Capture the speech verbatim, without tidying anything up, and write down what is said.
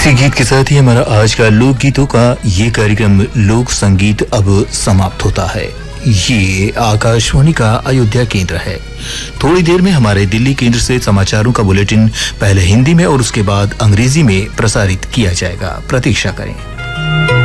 इसी गीत के साथ ही हमारा आज का लोक गीतों का ये कार्यक्रम लोक संगीत अब समाप्त होता है। ये आकाशवाणी का अयोध्या केंद्र है। थोड़ी देर में हमारे दिल्ली केंद्र से समाचारों का बुलेटिन पहले हिंदी में और उसके बाद अंग्रेजी में प्रसारित किया जाएगा। प्रतीक्षा करें।